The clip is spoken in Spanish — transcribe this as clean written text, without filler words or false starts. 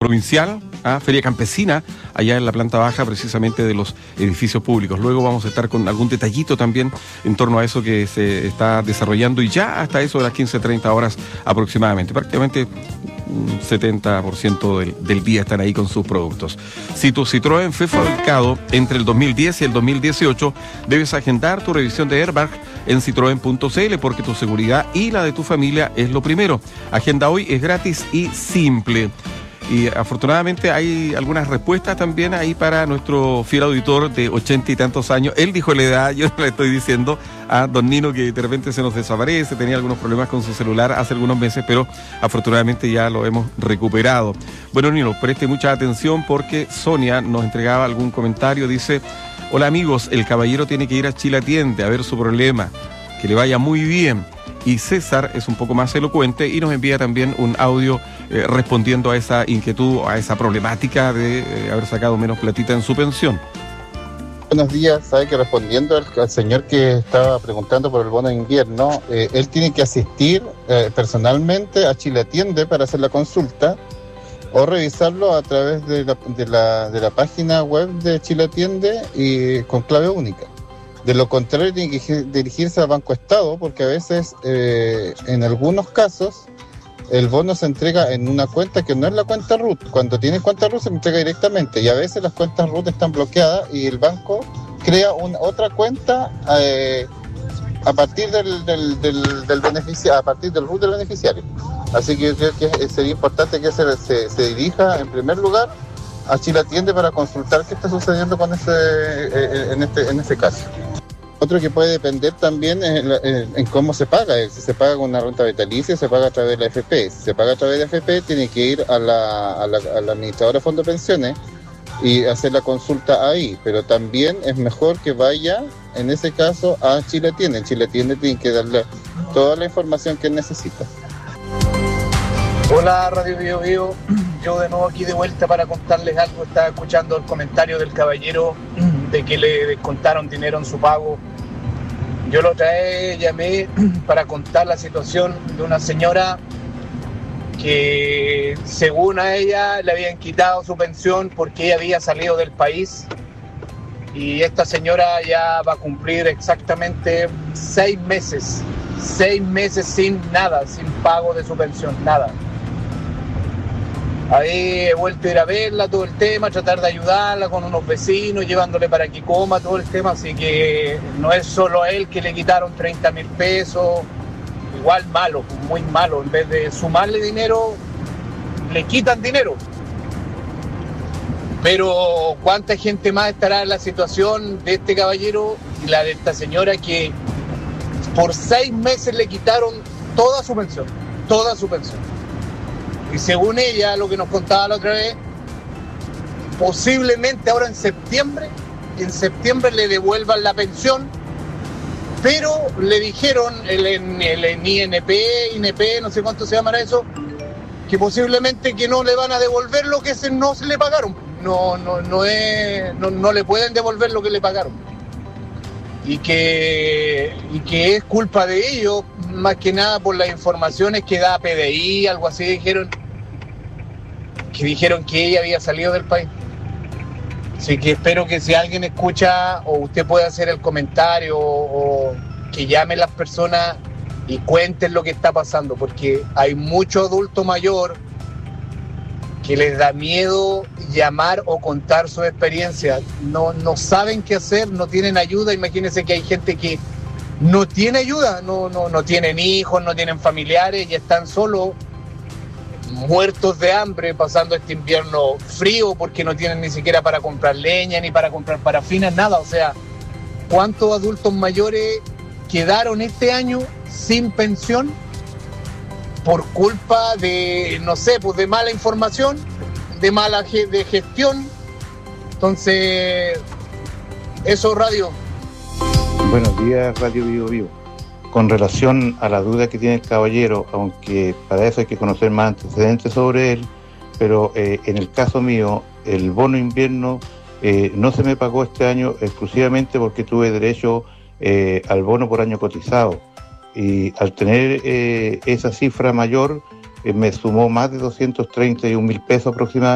provincial, feria campesina, allá en la planta baja precisamente de los edificios públicos. Luego vamos a estar con algún detallito también en torno a eso que se está desarrollando y ya hasta eso de las 15:30 horas aproximadamente. Prácticamente un 70% del día están ahí con sus productos. Si tu Citroën fue fabricado entre el 2010 y el 2018, debes agendar tu revisión de airbag en citroen.cl porque tu seguridad y la de tu familia es lo primero. Agenda hoy, es gratis y simple. Y afortunadamente hay algunas respuestas también ahí para nuestro fiel auditor de 80 y tantos años. Él dijo la edad, yo le estoy diciendo a don Nino que de repente se nos desaparece, tenía algunos problemas con su celular hace algunos meses, pero afortunadamente ya lo hemos recuperado. Bueno, Nino, preste mucha atención porque Sonia nos entregaba algún comentario, dice: hola amigos, el caballero tiene que ir a Chile Atiende a ver su problema, que le vaya muy bien. Y César es un poco más elocuente y nos envía también un audio respondiendo a esa inquietud, a esa problemática de haber sacado menos platita en su pensión. Buenos días, sabe que respondiendo al señor que estaba preguntando por el bono de invierno, él tiene que asistir personalmente a Chile Atiende para hacer la consulta o revisarlo a través de la página web de Chile Atiende y con clave única. De lo contrario, tiene que dirigirse al Banco Estado, porque a veces, en algunos casos, el bono se entrega en una cuenta que no es la cuenta RUT. Cuando tiene cuenta RUT se entrega directamente, y a veces las cuentas RUT están bloqueadas y el banco crea otra cuenta a partir del beneficiario, a partir del RUT del beneficiario. Así que yo creo que sería importante que se dirija en primer lugar a Chile Atiende para consultar qué está sucediendo con en este caso. Otro que puede depender también en cómo se paga, si se paga con una renta vitalicia, se paga a través de la AFP. Si se paga a través de la AFP, tiene que ir a la administradora de fondos de pensiones y hacer la consulta ahí, pero también es mejor que vaya, en ese caso, a Chile Atiende. En Chile Atiende tiene que darle toda la información que necesita. Hola Radio Bio Bio, yo de nuevo aquí de vuelta para contarles algo. Estaba escuchando el comentario del caballero de que le descontaron dinero en su pago. Yo la otra vez llamé para contar la situación de una señora que según a ella le habían quitado su pensión porque ella había salido del país, y esta señora ya va a cumplir exactamente 6 meses sin nada, sin pago de su pensión, nada. Ahí he vuelto a ir a verla, todo el tema, tratar de ayudarla con unos vecinos, llevándole para que coma, todo el tema, así que no es solo a él que le quitaron 30.000 pesos, igual malo, muy malo, en vez de sumarle dinero, le quitan dinero. Pero ¿cuánta gente más estará en la situación de este caballero y la de esta señora que por 6 meses le quitaron toda su pensión? Y según ella, lo que nos contaba la otra vez, posiblemente ahora en septiembre le devuelvan la pensión, pero le dijeron el INP, no sé cuánto se llamará eso, que posiblemente que no le van a devolver lo que no se le pagaron. No le pueden devolver lo que le pagaron. Y que es culpa de ellos, más que nada por las informaciones que da PDI, algo así, dijeron que ella había salido del país. Así que espero que si alguien escucha o usted puede hacer el comentario o que llamen las personas y cuenten lo que está pasando, porque hay mucho adulto mayor que les da miedo llamar o contar su experiencia. No saben qué hacer, no tienen ayuda. Imagínense que hay gente que no tiene ayuda, no tienen hijos, no tienen familiares y están solos, muertos de hambre, pasando este invierno frío porque no tienen ni siquiera para comprar leña, ni para comprar parafinas, nada. O sea, ¿cuántos adultos mayores quedaron este año sin pensión por culpa de, no sé, pues de mala información, de mala de gestión? Entonces, eso, Radio. Buenos días, Radio Bio Bio. Con relación a la duda que tiene el caballero, aunque para eso hay que conocer más antecedentes sobre él, pero en el caso mío, el bono invierno no se me pagó este año exclusivamente porque tuve derecho al bono por año cotizado. Y al tener esa cifra mayor, me sumó más de 231.000 pesos aproximadamente.